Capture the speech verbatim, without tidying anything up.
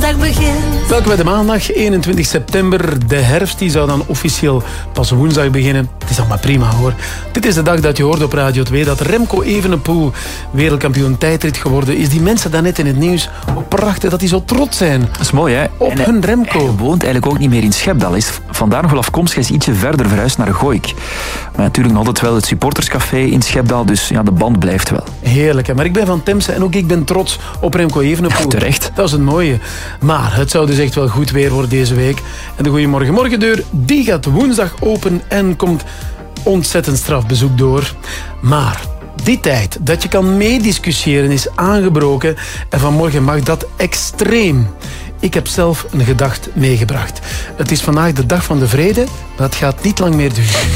woensdag begint. Welkom bij de maandag, eenentwintig september. De herfst die zou dan officieel pas woensdag beginnen. Het is allemaal prima hoor. Dit is de dag dat je hoort op Radio twee dat Remco Evenepoel wereldkampioen tijdrit geworden is. Die mensen daarnet in het nieuws, oh, prachtig dat die zo trots zijn. Dat is mooi hè. Op en hun Remco. Hij woont eigenlijk ook niet meer in Schepdal. Hij is vandaar nog wel afkomstig. Hij is ietsje verder verhuisd naar Gooik. Maar natuurlijk nog altijd wel het supporterscafé in Schepdal. Dus ja, de band blijft wel. Heerlijk hè. Maar ik ben van Temse en ook ik ben trots op Remco Evenepoel. Ja, terecht. Dat is het mooie. Maar het zou dus echt wel goed weer worden deze week. En de Goeiemorgen Morgendeur, die gaat woensdag open en komt ontzettend strafbezoek door. Maar die tijd dat je kan meediscussiëren is aangebroken en vanmorgen mag dat extreem. Ik heb zelf een gedacht meegebracht. Het is vandaag de dag van de vrede, maar dat gaat niet lang meer duren.